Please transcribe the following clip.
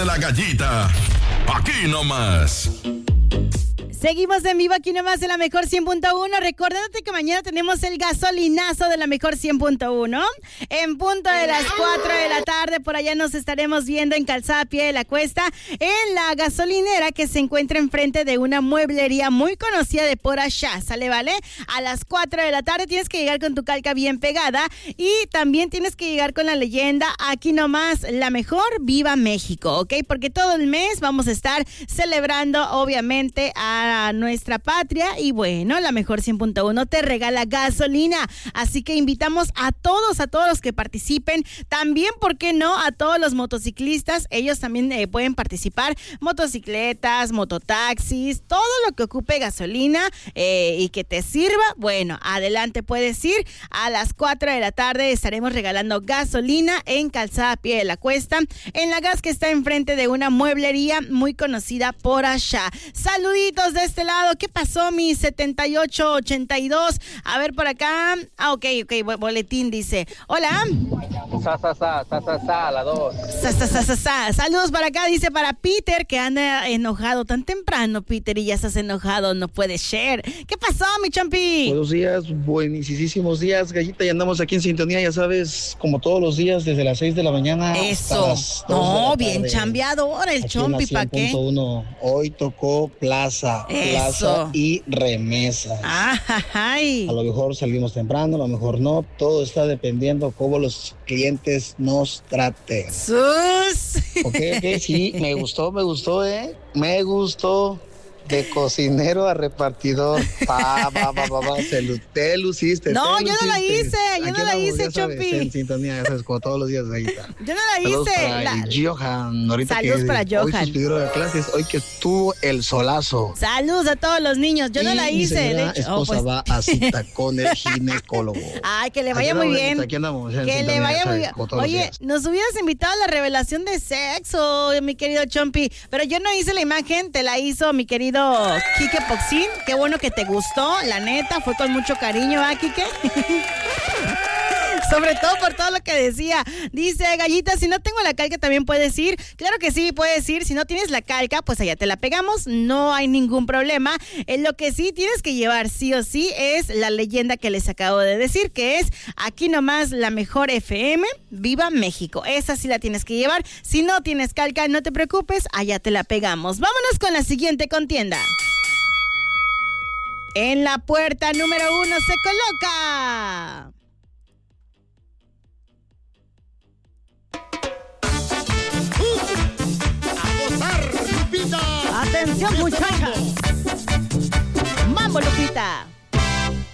de la gallita. Aquí nomás. Seguimos en vivo aquí nomás en la Mejor 100.1. Recordándote que mañana tenemos el gasolinazo de la Mejor 100.1. En punto de las 4 de la tarde, por allá nos estaremos viendo en Calzada Pie de la Cuesta, en la gasolinera que se encuentra enfrente de una mueblería muy conocida de por allá. ¿Sale, vale? A las 4 de la tarde tienes que llegar con tu calca bien pegada y también tienes que llegar con la leyenda aquí nomás, la Mejor, Viva México, ¿ok? Porque todo el mes vamos a estar celebrando, obviamente, a nuestra patria y bueno, la Mejor 100.1 te regala gasolina, así que invitamos a todos los que participen, también, ¿por qué no?, a todos los motociclistas, ellos también pueden participar, motocicletas, mototaxis, todo lo que ocupe gasolina y que te sirva, bueno, adelante puedes ir, a las 4 de la tarde estaremos regalando gasolina en Calzada Pie de la Cuesta, en la gas que está enfrente de una mueblería muy conocida por allá. Saluditos de este lado. ¿Qué pasó, mi 7882? A ver por acá. Ok, boletín dice. Hola. La 2. Saludos para acá, dice para Peter, que anda enojado tan temprano, Peter, y ya estás enojado, no puede ser. ¿Qué pasó, mi champi? Buenos días, buenísimos días, gallita, y andamos aquí en sintonía, ya sabes, como todos los días, desde las 6 de la mañana. Eso. No, bien chambeado ahora el champi, ¿para qué? Hoy tocó plaza y remesa. Ay. A lo mejor salimos temprano, a lo mejor no, todo está dependiendo cómo los clientes nos traten. ¡Sus! Ok, sí, me gustó, me gustó. De cocinero a repartidor. Te luciste. No, yo no la hice, Chopi. En sintonía, ya sabes, como todos los días, ahí está. Yo no la hice. Para Johan, ahorita saludos para Johan. Hoy suspiró de clases, hoy que estuvo el solazo. Saludos a todos los niños. Yo no la hice. De hecho, esposa va a cita con el ginecólogo. Ay, que le vaya muy bien. Aquí andamos. Que le vaya muy bien. Oye, nos hubieras invitado a la revelación de sexo, mi querido Chompi. Pero yo no hice la imagen, te la hizo mi querido Quique Poxín. Qué bueno que te gustó, la neta, fue con mucho cariño, ¿ah, Quique? Sobre todo por todo lo que decía. Dice, gallita, si no tengo la calca también puedes ir. Claro que sí, puedes ir. Si no tienes la calca, pues allá te la pegamos. No hay ningún problema. Lo que sí tienes que llevar sí o sí es la leyenda que les acabo de decir, que es aquí nomás la Mejor FM, Viva México. Esa sí la tienes que llevar. Si no tienes calca, no te preocupes, allá te la pegamos. Vámonos con la siguiente contienda. En la puerta número 1 se coloca... Lupita. Atención, muchachas. Mambo, Lupita.